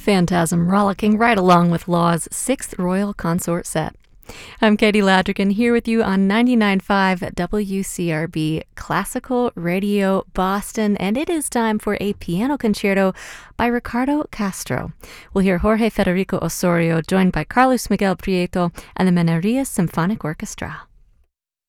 Phantasm rollicking right along with Law's Sixth Royal Consort Set. I'm Katie Ladrigan here with you on 99.5 WCRB Classical Radio Boston, and it is time for a piano concerto by Ricardo Castro. We'll hear Jorge Federico Osorio joined by Carlos Miguel Prieto and the Mineria Symphonic Orchestra.